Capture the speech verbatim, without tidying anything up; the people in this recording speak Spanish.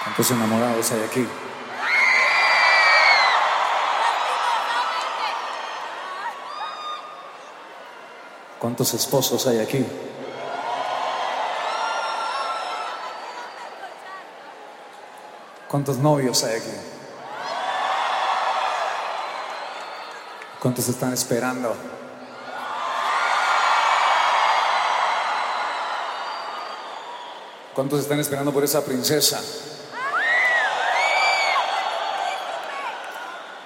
¿Cuántos enamorados hay aquí? ¿Cuántos esposos hay aquí? ¿Cuántos novios hay aquí? ¿Cuántos están esperando? ¿Cuántos están esperando por esa princesa?